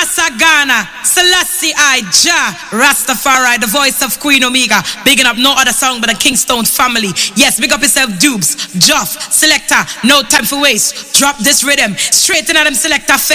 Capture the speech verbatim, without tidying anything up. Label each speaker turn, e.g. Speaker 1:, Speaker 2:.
Speaker 1: Rasa Ghana, Selassie I, Jah, Rastafari, the voice of Queen Omega. Bigging up no other song but the Kingstone family. Yes, big up yourself, Dubes, Joff, Selector, no time for waste. Drop this rhythm, straighten at them selector face.